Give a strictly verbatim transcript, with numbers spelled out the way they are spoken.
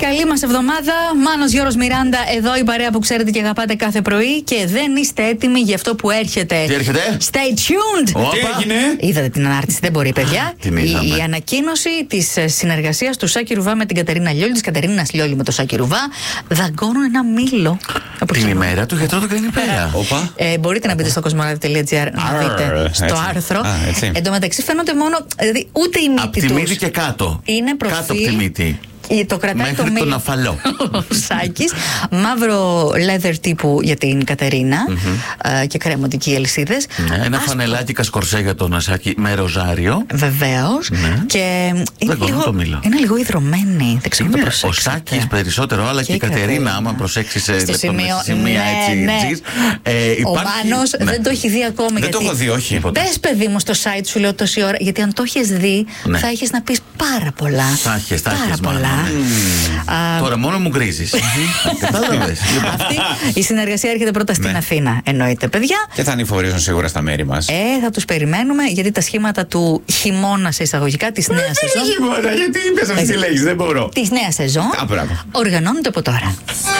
καλή μας εβδομάδα. Μάνος Γιώργος Μιράντα, εδώ η παρέα που ξέρετε και αγαπάτε κάθε πρωί και δεν είστε έτοιμοι για αυτό που έρχεται. Τι έρχεται? Stay tuned! Όπα. Τι έγινε? Είδατε την ανάρτηση, δεν μπορεί, παιδιά. Την η, είδαμε. η ανακοίνωση της συνεργασίας του Σάκη Ρουβά με την Κατερίνα Λιόλη, της Κατερίνας Λιόλη με τον Σάκη Ρουβά, δαγκώνουν ένα μήλο. Την ημέρα του γιατρό του κάνει πέρα. Όπα. Ε, μπορείτε να μπείτε στο κοσμοράδιο τελεία τζι άρ να Αρ, δείτε στο έτσι. άρθρο. Α, έτσι. Εν τω μεταξύ φαίνονται μόνο. Δηλαδή ούτε η μύτη Απ' τη τους μύτη και κάτω. είναι Κάτω από τη προφίλ. μύτη. Το κρατάει Μέχρι το μήλο. τον αφαλό. Ο Σάκης. Μαύρο leather τύπου για την Κατερίνα ε, και κρεμοντικοί ελισίδες. Ναι, ένα φανελάκι κασκορσέ για τον Ασάκη με ροζάριο. Βεβαίως. Ναι. Και είναι κόβουν λίγο, το μήλο. είναι λίγο υδρωμένη. Δεν ξέρω αν το Είναι ο προσέξατε. Σάκης περισσότερο, αλλά και, Και η η Κατερίνα, Κατερίνα. άμα προσέξει σε Στο σημείο, σημεία ναι, έτσι ναι. τζις, ε, Ο υπάρχει- Μάνος ναι. δεν το έχει δει ακόμη. Δεν γιατί... το έχω δει, όχι. Πες, παιδί μου, στο site σου λέω τόση ώρα. Γιατί αν το έχεις δει, Ναι. θα έχεις να πεις πάρα πολλά. Θα έχεις, θα Πάρα έχεις, πολλά. Μάνα. Α, Τώρα μόνο μου γκρίζεις. Κατάλαβες. Λοιπόν, Αυτή η συνεργασία έρχεται πρώτα στην Ναι. Αθήνα, εννοείται, παιδιά. Και θα ανηφορίζουν σίγουρα στα μέρη μας. Ε, θα τους περιμένουμε γιατί τα σχήματα του χειμώνα σε εισαγωγικά της νέας σεζόν. χειμώνα, γιατί είπες αυτή τη λέξη, δεν μπορώ. Της νέας σεζόν Α, μπράβο. οργανώνονται από τώρα.